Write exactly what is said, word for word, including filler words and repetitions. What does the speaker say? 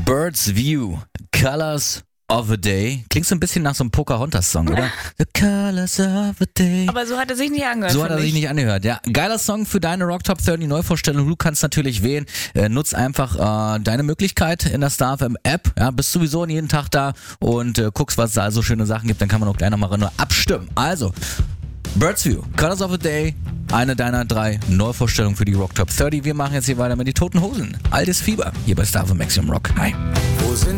Bird's View, Colors of a Day. Klingt so ein bisschen nach so einem Pocahontas-Song, oder? The Colors of a Day. Aber so hat er sich nicht angehört. So hat er sich ich. nicht angehört, ja. Geiler Song für deine Rock Top dreißig Neuvorstellung. Du kannst natürlich wählen. Äh, nutz einfach äh, deine Möglichkeit in der Star F M App. Ja, bist sowieso jeden Tag da und äh, guckst, was es da so schöne Sachen gibt. Dann kann man auch gleich nochmal nur abstimmen. Also, Bird's View, Colors of a Day, eine deiner drei Neuvorstellungen für die Rock Top dreißig. Wir machen jetzt hier weiter mit die Toten Hosen. Altes Fieber, hier bei Star F M Maximum Rock. Hi. Wo sind